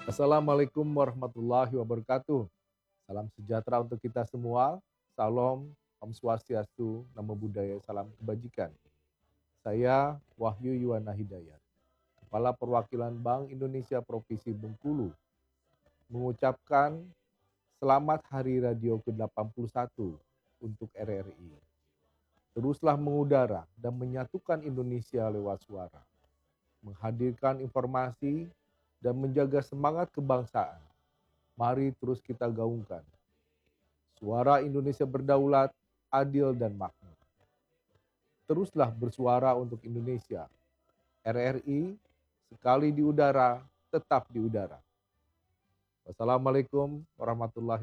Assalamualaikum warahmatullahi wabarakatuh. Salam sejahtera untuk kita semua. Salam, Om Swastiastu, Namo Buddhaya, salam kebajikan. Saya Wahyu Yuwana Hidayat, Kepala Perwakilan Bank Indonesia Provinsi Bengkulu, mengucapkan selamat Hari Radio ke-81 untuk RRI. Teruslah mengudara dan menyatukan Indonesia lewat suara, menghadirkan informasi dan menjaga semangat kebangsaan. Mari terus kita gaungkan. Suara Indonesia berdaulat, adil dan makmur. Teruslah bersuara untuk Indonesia. RRI sekali di udara, tetap di udara. Wassalamualaikum warahmatullahi